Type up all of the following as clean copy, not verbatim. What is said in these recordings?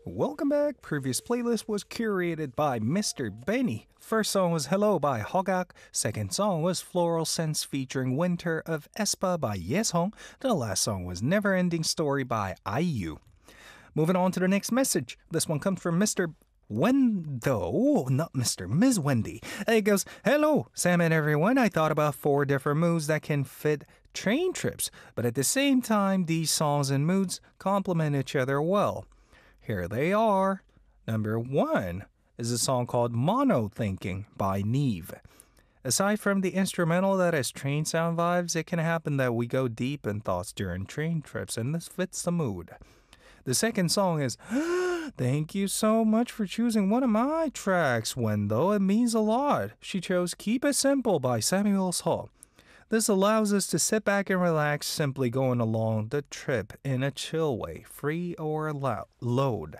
Welcome back. Previous playlist was curated by Mr. Benny. First song was Hello by Hogak. Second song was Floral Scents featuring Winter of Espa by Yeshong. The last song was Never Ending Story by IU. Moving on to the next message. This one comes from Mr. Wendo, not Mr. Ms. Wendy. It goes, Hello, Sam and everyone. I thought about 4 different moods that can fit train trips, but at the same time, these songs and moods complement each other well. Here they are. Number 1 is a song called Mono Thinking by Neve. Aside from the instrumental that has train sound vibes, it can happen that we go deep in thoughts during train trips, and this fits the mood. The second song is, Thank you so much for choosing one of my tracks, Wendo. It means a lot. She chose Keep It Simple by Samuel Hall. This allows us to sit back and relax, simply going along the trip in a chill way, free of load.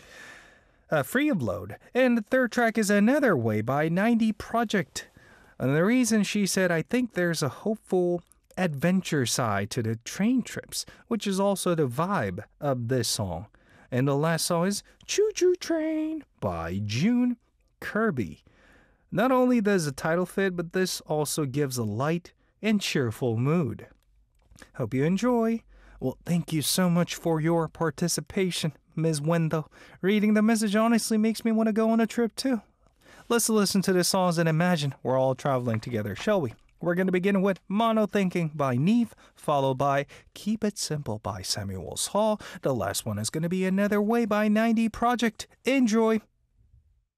And the third track is Another Way by 90 Project. And the reason she said, I think there's a hopeful adventure side to the train trips, which is also the vibe of this song. And the last song is Choo Choo Train by June Kirby. Not only does the title fit, but this also gives a light and cheerful mood. Hope you enjoy. Well, thank you so much for your participation, Ms. Wendell. Reading the message honestly makes me want to go on a trip too. Let's listen to the songs and imagine we're all traveling together, shall we? We're going to begin with Mono Thinking by Neve, followed by Keep It Simple by Samuel Hall. The last one is going to be Another Way by 90 Project. Enjoy!